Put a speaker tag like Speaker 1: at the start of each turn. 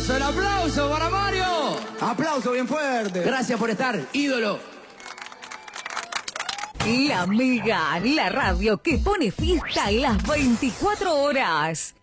Speaker 1: el aplauso para Mario.
Speaker 2: Aplauso bien fuerte.
Speaker 1: Gracias por estar, ídolo.
Speaker 3: La Mega, la radio que pone fiesta las 24 horas.